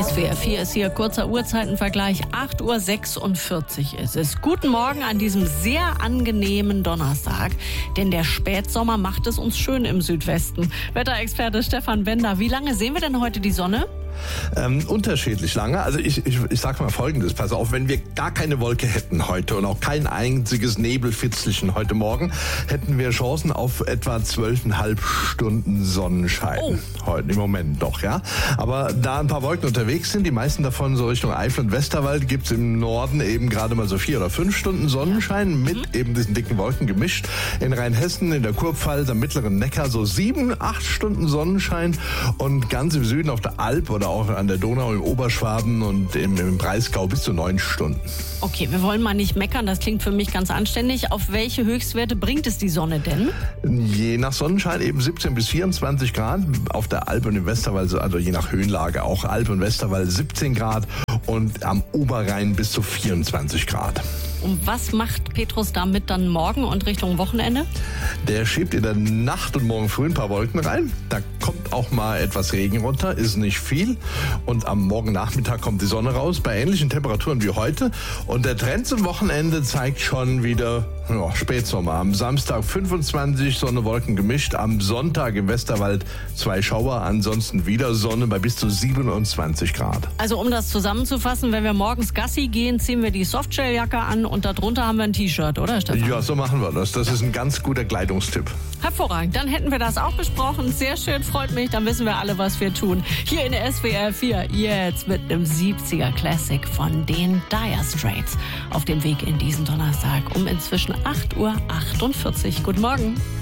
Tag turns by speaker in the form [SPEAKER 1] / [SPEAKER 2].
[SPEAKER 1] SWR 4 ist hier, kurzer Uhrzeitenvergleich, 8:46 Uhr ist es. Guten Morgen an diesem sehr angenehmen Donnerstag, denn der Spätsommer macht es uns schön im Südwesten. Wetterexperte Stefan Bender, wie lange sehen wir denn heute die Sonne?
[SPEAKER 2] Unterschiedlich lange. Also ich sag mal Folgendes, pass auf, wenn wir gar keine Wolke hätten heute und auch kein einziges Nebelfitzelchen heute Morgen, hätten wir Chancen auf etwa 12,5 Stunden Sonnenschein.
[SPEAKER 1] Oh.
[SPEAKER 2] Heute im Moment doch, ja. Aber da ein paar Wolken unterwegs sind, die meisten davon so Richtung Eifel und Westerwald, gibt's im Norden eben gerade mal so 4 oder 5 Stunden Sonnenschein mit eben diesen dicken Wolken gemischt. In Rheinhessen, in der Kurpfalz, am mittleren Neckar so 7, 8 Stunden Sonnenschein und ganz im Süden auf der Alp oder auch an der Donau im Oberschwaben und im Breisgau bis zu 9 Stunden.
[SPEAKER 1] Okay, wir wollen mal nicht meckern, das klingt für mich ganz anständig. Auf welche Höchstwerte bringt es die Sonne denn?
[SPEAKER 2] Je nach Sonnenschein eben 17 bis 24 Grad. Auf der Alp und im Westerwald, also je nach Höhenlage auch Alp und Westerwald 17 Grad und am Oberrhein bis zu 24 Grad.
[SPEAKER 1] Und was macht Petrus damit dann morgen und Richtung Wochenende?
[SPEAKER 2] Der schiebt in der Nacht und morgen früh ein paar Wolken rein. Da kommt auch mal etwas Regen runter, ist nicht viel. Und am Morgennachmittag kommt die Sonne raus bei ähnlichen Temperaturen wie heute. Und der Trend zum Wochenende zeigt schon wieder Spätsommer. Am Samstag 25, Sonne, Wolken gemischt. Am Sonntag im Westerwald 2 Schauer. Ansonsten wieder Sonne bei bis zu 27 Grad.
[SPEAKER 1] Also um das zusammenzufassen, wenn wir morgens Gassi gehen, ziehen wir die Softshelljacke an und darunter haben wir ein T-Shirt, oder Stefan?
[SPEAKER 2] Ja, so machen wir das. Das ist ein ganz guter Kleidungstipp.
[SPEAKER 1] Hervorragend, dann hätten wir das auch besprochen. Sehr schön, freut mich, dann wissen wir alle, was wir tun. Hier in der SWR 4, jetzt mit einem 70er Classic von den Dire Straits. Auf dem Weg in diesen Donnerstag um inzwischen 8:48 Uhr. Guten Morgen.